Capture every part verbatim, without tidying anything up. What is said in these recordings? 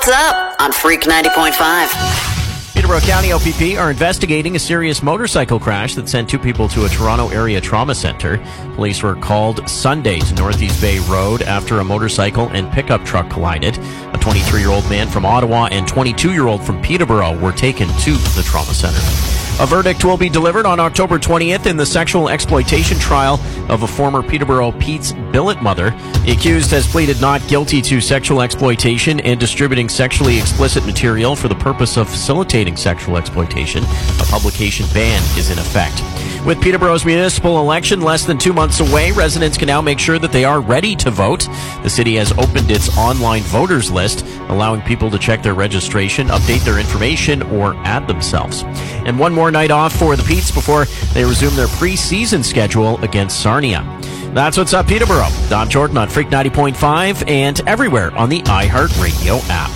What's Up on Freak ninety point five. Peterborough County O P P are investigating a serious motorcycle crash that sent two people to a Toronto area trauma center. Police were called Sunday to Northeast Bay Road after a motorcycle and pickup truck collided. A twenty-three-year-old man from Ottawa and twenty-two-year-old from Peterborough were taken to the trauma center. A verdict will be delivered on October twentieth in the sexual exploitation trial of a former Peterborough Pete's billet mother. The accused has pleaded not guilty to sexual exploitation and distributing sexually explicit material for the purpose of facilitating sexual exploitation. A publication ban is in effect. With Peterborough's municipal election less than two months away, residents can now make sure that they are ready to vote. The city has opened its online voters list, allowing people to check their registration, update their information, or add themselves. And one more night off for the Petes before they resume their preseason schedule against Sarnia. That's What's Up, Peterborough. Don Jordan on Freak ninety point five and everywhere on the iHeartRadio app.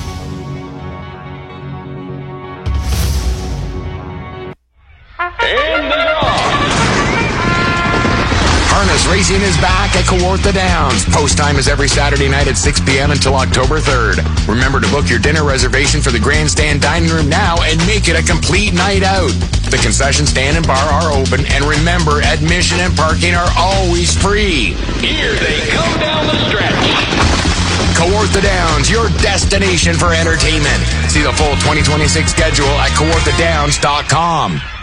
And they're off. Harness Racing is back at Kawartha Downs. Post time is every Saturday night at six p.m. until October third. Remember to book your dinner reservation for the grandstand dining room now and make it a complete night out. The concession stand and bar are open, and remember, admission and parking are always free. Here they come down the stretch. Kawartha Downs, your destination for entertainment. See the full twenty twenty-six schedule at kawartha downs dot com.